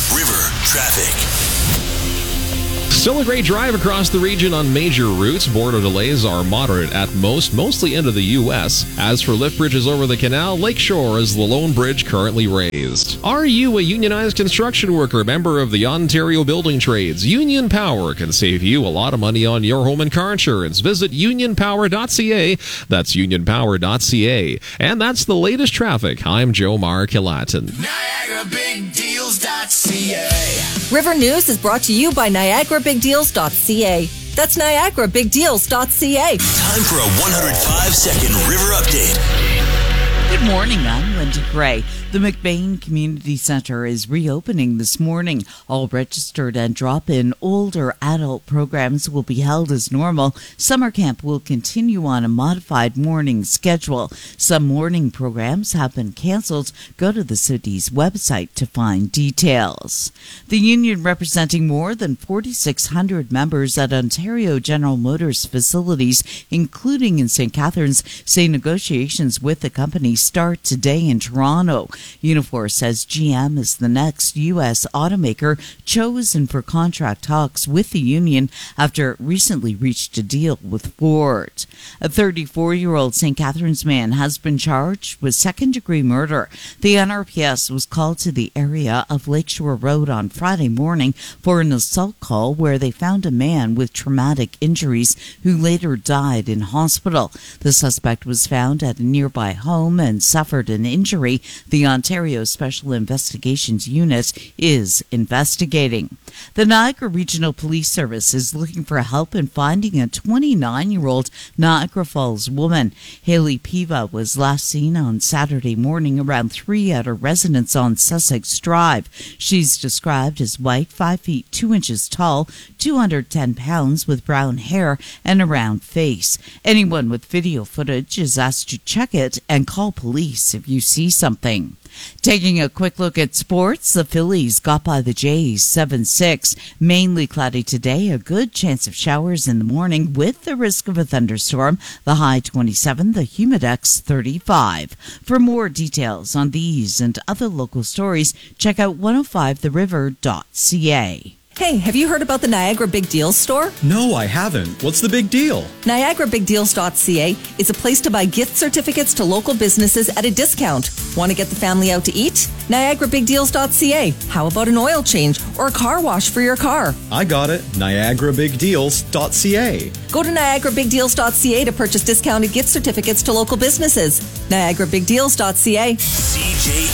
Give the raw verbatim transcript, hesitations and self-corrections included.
River Traffic. Still a great drive across the region on major routes. Border delays are moderate at most, mostly into the U S. As for lift bridges over the canal, Lakeshore is the lone bridge currently raised. Are you a unionized construction worker, member of the Ontario Building Trades? Union Power can save you a lot of money on your home and car insurance. Visit union power dot c a. That's union power dot c a. And that's the latest traffic. I'm Joe Markilatin. Niagara Big Deals dot c a. River News is brought to you by Niagara Big Deals dot c a. That's Niagara Big Deals dot c a. Time for a one hundred five second River Update. Good morning, I'm Linda Gray. The McBain Community Center is reopening this morning. All registered and drop-in older adult programs will be held as normal. Summer camp will continue on a modified morning schedule. Some morning programs have been canceled. Go to the city's website to find details. The union representing more than forty-six hundred members at Ontario General Motors facilities, including in Saint Catharines, say negotiations with the company start today in Toronto. Unifor says G M is the next U S automaker chosen for contract talks with the union after it recently reached a deal with Ford. A thirty-four-year-old Saint Catharines man has been charged with second-degree murder. The N R P S was called to the area of Lakeshore Road on Friday morning for an assault call where they found a man with traumatic injuries who later died in hospital. The suspect was found at a nearby home and suffered an injury. The Ontario Special Investigations Unit is investigating. The Niagara Regional Police Service is looking for help in finding a twenty-nine-year-old Niagara Falls woman. Haley Piva was last seen on Saturday morning around three at her residence on Sussex Drive. She's described as white, five feet two inches tall, two hundred ten pounds, with brown hair and a round face. Anyone with video footage is asked to check it and call police if you see something. Taking a quick look at sports, the Phillies got by the Jays seven six. Mainly cloudy today, a good chance of showers in the morning with the risk of a thunderstorm. The high twenty-seven, the humidex thirty-five. For more details on these and other local stories, check out one oh five the river dot c a. Hey, have you heard about the Niagara Big Deals store? No, I haven't. What's the big deal? Niagara Big Deals dot c a is a place to buy gift certificates to local businesses at a discount. Want to get the family out to eat? Niagara Big Deals dot c a. How about an oil change or a car wash for your car? I got it. Niagara Big Deals dot c a. Go to Niagara Big Deals dot c a to purchase discounted gift certificates to local businesses. Niagara Big Deals dot c a. C J